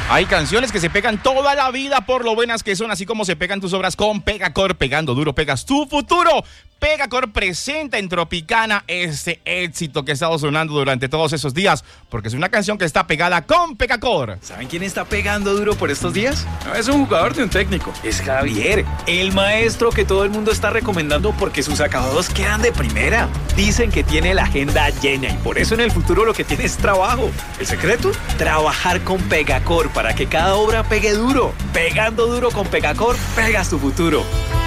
Hay canciones que se pegan toda la vida por lo buenas que son, así como se pegan tus obras con Pegacor. Pegando duro, pegas tu futuro. Pegacor presenta en Tropicana este éxito que ha estado sonando durante todos esos días, porque es una canción que está pegada con Pegacor. ¿Saben quién está pegando duro por estos días? No es un jugador de un técnico, es Javier, el maestro que todo el mundo está recomendando porque sus acabados quedan de primera. Dicen que tiene la agenda llena y por eso en el futuro lo que tiene es trabajo. ¿El secreto? Trabajar con Pegacor para que cada obra pegue duro. Pegando duro con Pegacor, pegas tu futuro.